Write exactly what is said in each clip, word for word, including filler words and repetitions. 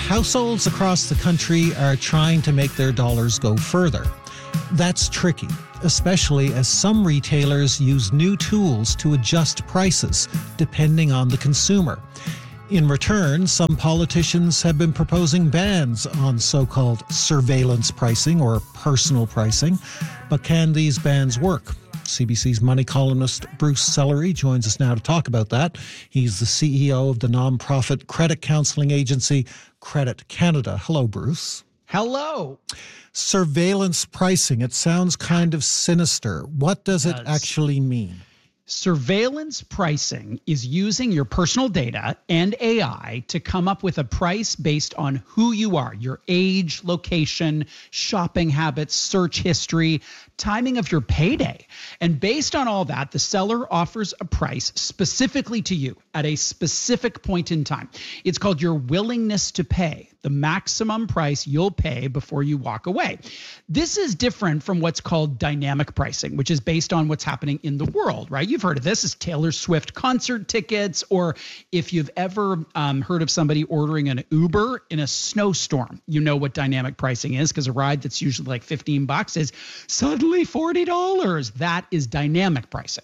households across the country are trying to make their dollars go further. That's tricky, especially as some retailers use new tools to adjust prices depending on the consumer. In return, some politicians have been proposing bans on so-called surveillance pricing or personal pricing. But can these bans work? C B C's money columnist Bruce Sellery joins us now to talk about that. He's the C E O of the nonprofit credit counseling agency Credit Canada. Hello, Bruce. Hello. Surveillance pricing, it sounds kind of sinister. What does it actually mean? Surveillance pricing is using your personal data and A I to come up with a price based on who you are, your age, location, shopping habits, search history, timing of your payday. And based on all that, the seller offers a price specifically to you at a specific point in time. It's called your willingness to pay, the maximum price you'll pay before you walk away. This is different from what's called dynamic pricing, which is based on what's happening in the world, right? You've heard of this as Taylor Swift concert tickets, or if you've ever um, heard of somebody ordering an Uber in a snowstorm, you know what dynamic pricing is, because a ride that's usually like fifteen bucks is suddenly forty dollars. That is dynamic pricing.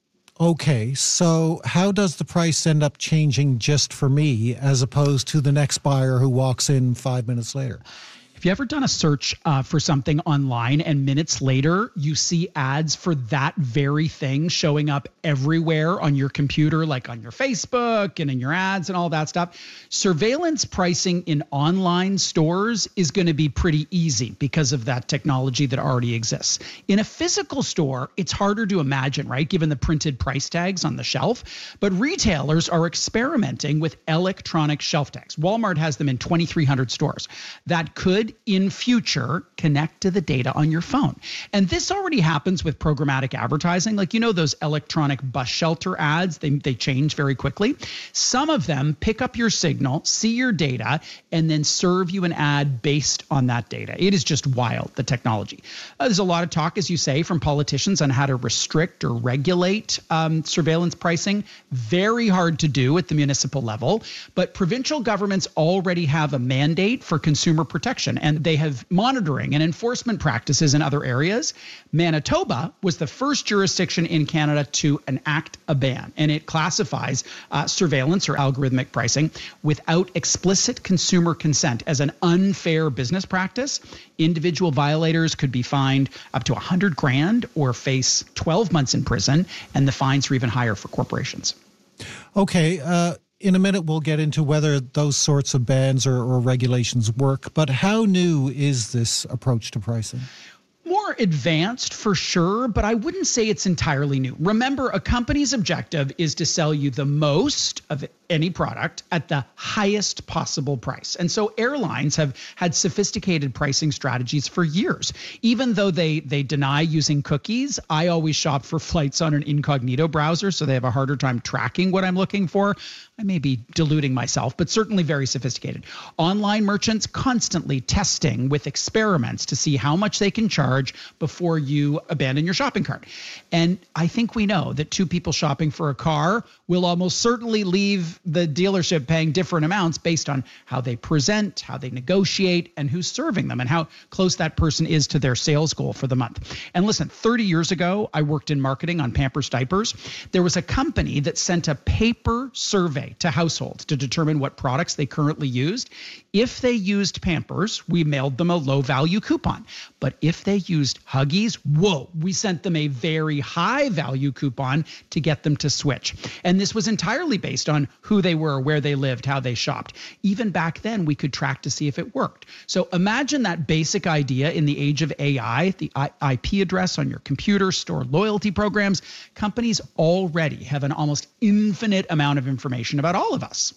Okay, so how does the price end up changing just for me as opposed to the next buyer who walks in five minutes later? Have you ever done a search uh, for something online and minutes later you see ads for that very thing showing up everywhere on your computer, like on your Facebook and in your ads and all that stuff? Surveillance pricing in online stores is going to be pretty easy because of that technology that already exists. In a physical store, it's harder to imagine, right, given the printed price tags on the shelf. But retailers are experimenting with electronic shelf tags. Walmart has them in twenty-three hundred stores that could in future connect to the data on your phone. And this already happens with programmatic advertising. Like, you know, those electronic bus shelter ads, they, they change very quickly. Some of them pick up your signal, see your data, and then serve you an ad based on that data. It is just wild, the technology. Uh, there's a lot of talk, as you say, from politicians on how to restrict or regulate um, surveillance pricing. Very hard to do at the municipal level, but provincial governments already have a mandate for consumer protection, and they have monitoring and enforcement practices in other areas. Manitoba was the first jurisdiction in Canada to enact a ban, and it classifies uh, surveillance or algorithmic pricing without explicit consumer consent as an unfair business practice. Individual violators could be fined up to one hundred grand or face twelve months in prison, and the fines are even higher for corporations. Okay, uh in a minute, we'll get into whether those sorts of bans or, or regulations work. But how new is this approach to pricing? More advanced for sure, but I wouldn't say it's entirely new. Remember, a company's objective is to sell you the most of any product at the highest possible price. And so airlines have had sophisticated pricing strategies for years. Even though they they deny using cookies, I always shop for flights on an incognito browser, so they have a harder time tracking what I'm looking for. I may be deluding myself, but certainly very sophisticated. Online merchants constantly testing with experiments to see how much they can charge before you abandon your shopping cart. And I think we know that two people shopping for a car will almost certainly leave the dealership paying different amounts based on how they present, how they negotiate, and who's serving them, and how close that person is to their sales goal for the month. And listen, thirty years ago, I worked in marketing on Pampers diapers. There was a company that sent a paper survey to households to determine what products they currently used. If they used Pampers, we mailed them a low value coupon. But if they used Huggies, whoa, we sent them a very high value coupon to get them to switch. And this was entirely based on who they were, where they lived, how they shopped. Even back then, we could track to see if it worked. So imagine that basic idea in the age of A I, the I P address on your computer, store loyalty programs. Companies already have an almost infinite amount of information about all of us.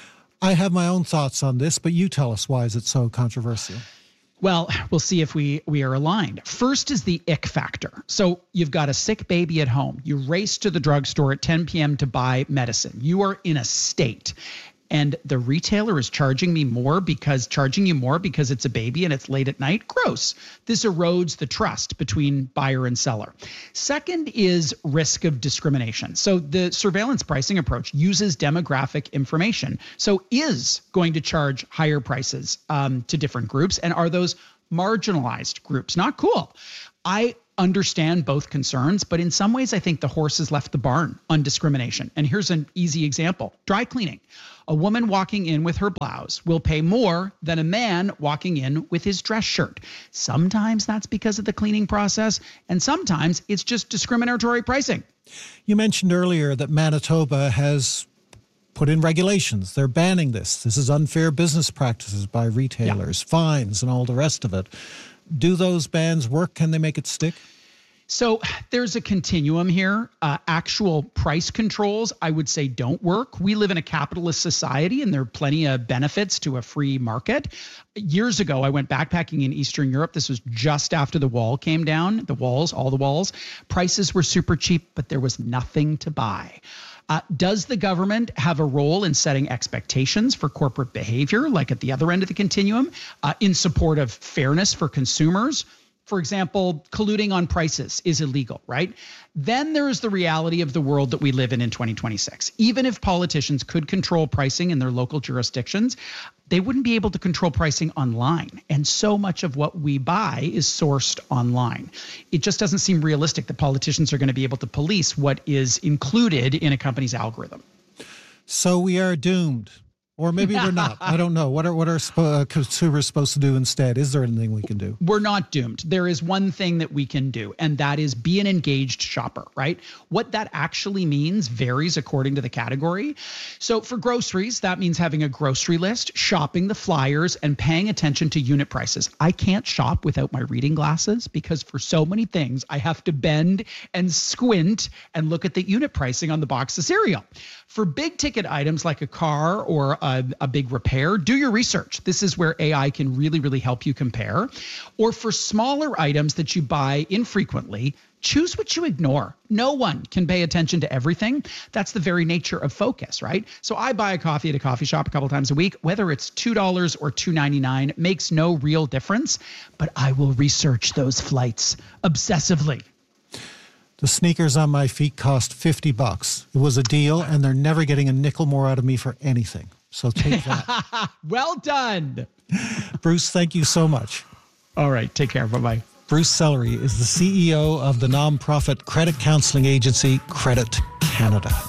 I have my own thoughts on this, but you tell us, why is it so controversial? Well, we'll see if we we are aligned. First is the ick factor. So you've got a sick baby at home. You race to the drugstore at ten p.m. to buy medicine. You are in a state. and the retailer is charging me more because charging you more because it's a baby and it's late at night. Gross. This erodes the trust between buyer and seller. Second is risk of discrimination. So the surveillance pricing approach uses demographic information. So is going to charge higher prices um, to different groups, and are those marginalized groups? Not cool. I understand both concerns, but in some ways, I think the horse has left the barn on discrimination. And here's an easy example. Dry cleaning. A woman walking in with her blouse will pay more than a man walking in with his dress shirt. Sometimes that's because of the cleaning process, and sometimes it's just discriminatory pricing. You mentioned earlier that Manitoba has put in regulations. They're banning this. This is unfair business practices by retailers, yeah. fines, and all the rest of it. Do those bans work? Can they make it stick? So there's a continuum here. Uh, actual price controls, I would say, don't work. We live in a capitalist society, and there are plenty of benefits to a free market. Years ago, I went backpacking in Eastern Europe. This was just after the wall came down, the walls, all the walls. Prices were super cheap, but there was nothing to buy. Uh, does the government have a role in setting expectations for corporate behavior, like at the other end of the continuum, uh, in support of fairness for consumers? For example, colluding on prices is illegal, right? Then there is the reality of the world that we live in in twenty twenty-six. Even if politicians could control pricing in their local jurisdictions, they wouldn't be able to control pricing online. And so much of what we buy is sourced online. It just doesn't seem realistic that politicians are going to be able to police what is included in a company's algorithm. So we are doomed. Or maybe we're not. I don't know. What are what are uh, consumers supposed to do instead? Is there anything we can do? We're not doomed. There is one thing that we can do, and that is be an engaged shopper, right? What that actually means varies according to the category. So for groceries, that means having a grocery list, shopping the flyers, and paying attention to unit prices. I can't shop without my reading glasses because for so many things, I have to bend and squint and look at the unit pricing on the box of cereal. For big ticket items like a car or a, a big repair, do your research. This is where A I can really, really help you compare. Or for smaller items that you buy infrequently, choose what you ignore. No one can pay attention to everything. That's the very nature of focus, right? So I buy a coffee at a coffee shop a couple times a week, whether it's two dollars or two ninety-nine, makes no real difference, but I will research those flights obsessively. The sneakers on my feet cost fifty bucks. It was a deal, and they're never getting a nickel more out of me for anything. So take that. Well done. Bruce, thank you so much. All right. Take care. Bye-bye. Bruce Sellery is the C E O of the nonprofit credit counseling agency Credit Canada.